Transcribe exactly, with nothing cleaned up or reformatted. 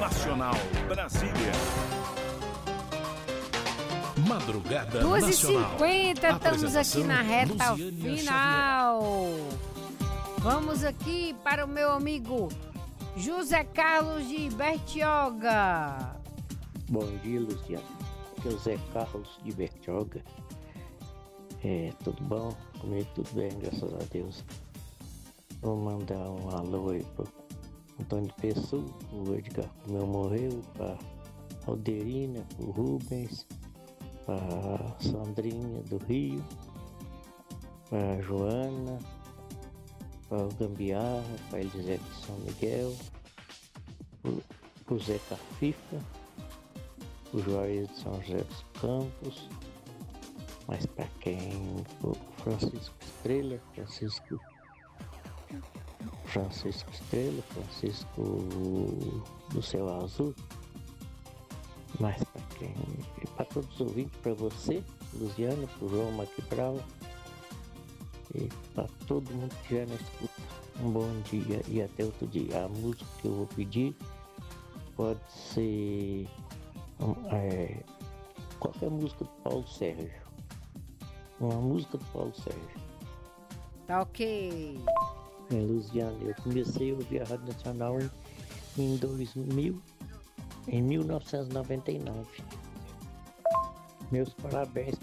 Nacional, Brasília. Madrugada duas e Nacional. cinquenta, estamos aqui na reta Luciane final. Vamos aqui para o meu amigo José Carlos de Bertioga. Bom dia, Luciane. Aqui é o Zé Carlos de Bertioga. É, tudo bom? Comigo tudo bem, graças a Deus. Vou mandar um alô aí pro Antônio Pessoa, o Edgar meu morreu, pra Alderina, pro Rubens, pra Sandrinha do Rio, pra Joana, pra o Gambiarra, pra Elisete de São Miguel, pro, pro Zé Cafifa, pro Juarez de São José dos Campos, mas pra quem? O Francisco Estrela, Francisco Francisco Estrela, Francisco do Céu Azul, mas pra quem? E pra todos os ouvintes, pra você, Luciano, pro João Maquibral e pra todo mundo que já na escuta, um bom dia e até outro dia. A música que eu vou pedir pode ser é, qualquer música do Paulo Sérgio. Uma música do Paulo Sérgio. Tá ok. É, Luciano, eu comecei a ouvir a Rádio Nacional em, em dois mil, em mil novecentos e noventa e nove. Meus parabéns